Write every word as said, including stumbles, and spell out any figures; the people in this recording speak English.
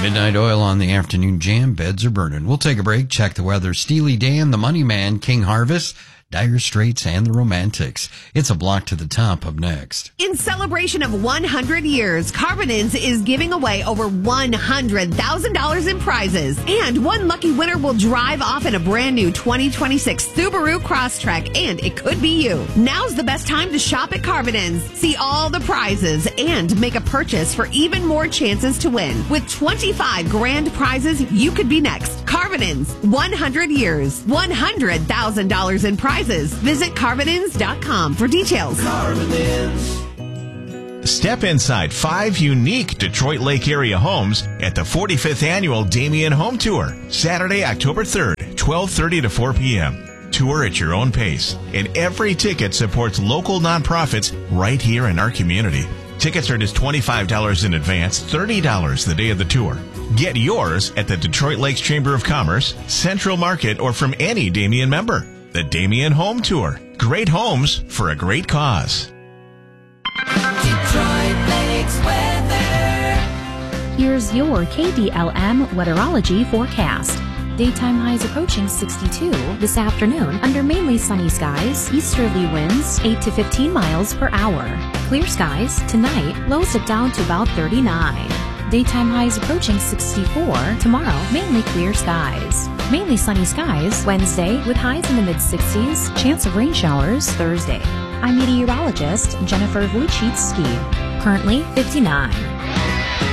Midnight Oil on the afternoon jam. Beds are burning. We'll take a break. Check the weather. Steely Dan, The Money Man, King Harvest, Dire Straits, and The Romantics. It's a block to the top up next. In celebration of one hundred years, Carbonins is giving away over one hundred thousand dollars in prizes. And one lucky winner will drive off in a brand new twenty twenty-six Subaru Crosstrek, and it could be you. Now's the best time to shop at Carbonins. See all the prizes and make a purchase for even more chances to win. With twenty-five grand prizes, you could be next. Carbonins, one hundred years, one hundred thousand dollars in prizes. Visit Carbonins dot com for details. Carbonins. Step inside five unique Detroit Lake area homes at the forty-fifth Annual Damien Home Tour, Saturday, October third, twelve thirty to four p.m. Tour at your own pace, and every ticket supports local nonprofits right here in our community. Tickets are just twenty-five dollars in advance, thirty dollars the day of the tour. Get yours at the Detroit Lakes Chamber of Commerce, Central Market, or from any Damien member. The Damien Home Tour. Great homes for a great cause. Detroit Lakes weather. Here's your K D L M weatherology forecast. Daytime highs approaching sixty-two this afternoon under mainly sunny skies, easterly winds eight to fifteen miles per hour. Clear skies tonight, lows it down to about thirty-nine. Daytime highs approaching sixty-four tomorrow, mainly clear skies. Mainly sunny skies Wednesday with highs in the mid-sixties, chance of rain showers Thursday. I'm meteorologist Jennifer Wojcicki. Currently fifty-nine.